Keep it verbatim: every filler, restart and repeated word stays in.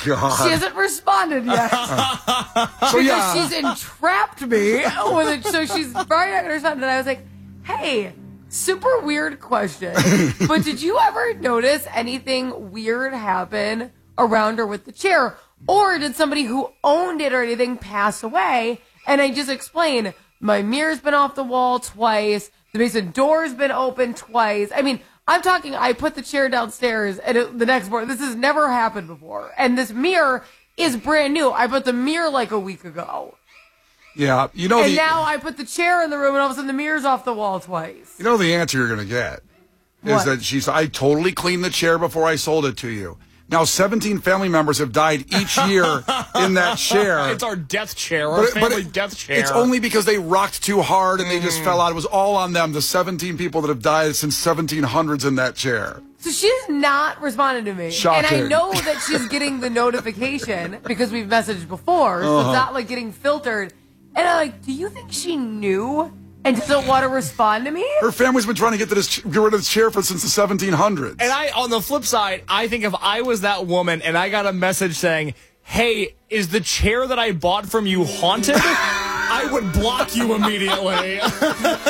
God. She hasn't responded yet. So, because yeah. she's entrapped me with it. So she's probably not going to respond. And I was like, hey, super weird question. But did you ever notice anything weird happen around her with the chair? Or did somebody who owned it or anything pass away? And I just explained, my mirror's been off the wall twice. The basement door's been open twice. I mean, I'm talking, I put the chair downstairs and it, the next morning, this has never happened before. And this mirror is brand new. I put the mirror like a week ago. Yeah, you know And the, now I put the chair in the room and all of a sudden the mirror's off the wall twice. You know the answer you're going to get is What? that she's, I totally cleaned the chair before I sold it to you. Now, seventeen family members have died each year in that chair. It's our death chair, our But, family but it, death chair. It's only because they rocked too hard and they just Mm. fell out. It was all on them, the seventeen people that have died since seventeen hundreds in that chair. So she's not responding to me. Shocking. And I know that she's getting the notification because we've messaged before, so Uh-huh. it's not like getting filtered. And I'm like, do you think she knew and doesn't want to respond to me? Her family's been trying to get, to this, get rid of this chair for since the seventeen hundreds. And I, on the flip side, I think if I was that woman and I got a message saying, hey, is the chair that I bought from you haunted? I would block you immediately.